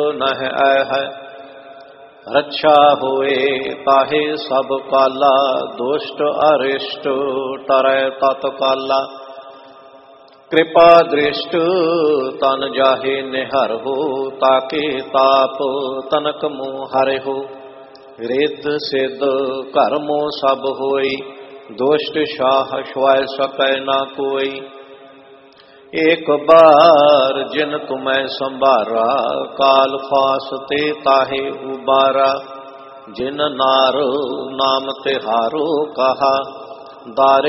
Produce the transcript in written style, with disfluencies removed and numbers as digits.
ਨਹਿ ਐ ਰੱਛਾ ਹੋਏ ਤਾਹੇ ਸਭ ਕਾਲਾ। ਦੁਸ਼ਟ ਅਰਿਸ਼ਟ ਟਰੈ ਤਤ ਕਾਲਾ। ਕਿਰਪਾ ਦ੍ਰਿਸ਼ਟ ਤਨ ਜਾਹੇ ਨਿਹਰਹੁ। ਤਾਕੇ ਤਾਪ ਤਨਕ ਮੂਹ ਹਰਿਹੁ। ਰਿੱਧ ਸਿੱਧ ਕਰਮੋ ਸਭ ਹੋਈ। ਦੁਸ਼ਟ ਸ਼ਾਹ ਛੁਆਇ ਸਕੈ ਨਾ ਕੋਈ। ਏਕ ਬਾਰ ਜਿਨ ਤੁਮੈ ਸੰਭਾਰਾ। ਕਾਲ ਫਾਸ ਤੇ ਤਾਹੇ ਉਬਾਰਾ। ਜਿਨ ਨਾਰ ਨਾਮ ਤਿਹਾਰੋ ਕਹਾ। ਦਾਰੇ